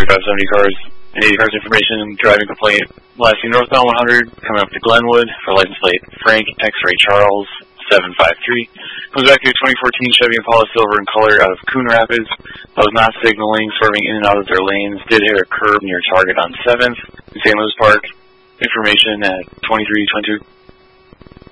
4570 cars and 80 cars information. Driving complaint. Last seen northbound 100, coming up to Glenwood for license plate Frank X-Ray Charles 753. Comes back to a 2014 Chevy Impala Silver in color out of Coon Rapids. I was not signaling, swerving in and out of their lanes. Did hit a curb near Target on 7th in St. Louis Park. Information at 2322.